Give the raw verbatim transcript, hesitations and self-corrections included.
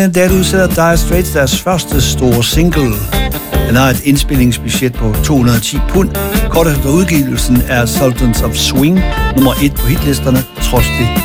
Der udsætter Dire Straits deres første store single. Den har et indspillingsbudget på to hundrede og ti pund. Kort efter udgivelsen er Sultans of Swing nummer et på hitlisterne, trods det